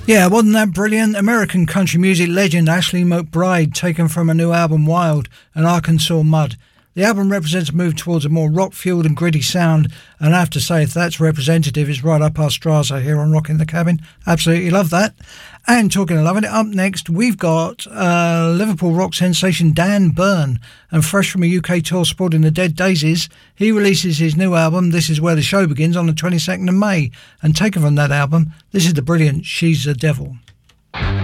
Yeah, wasn't that brilliant? American country music legend Ashley McBryde, taken from her new album Wild and Arkansas Mud. The album represents a move towards a more rock-fueled and gritty sound, and I have to say, if that's representative, it's right up our Strasser here on Rock in the Cabin. Absolutely love that. And talking of loving it, up next, we've got Liverpool rock sensation Dan Byrne, and fresh from a UK tour sporting the Dead Daisies, he releases his new album, This Is Where the Show Begins, on the 22nd of May, and taken from that album, this is the brilliant She's the Devil.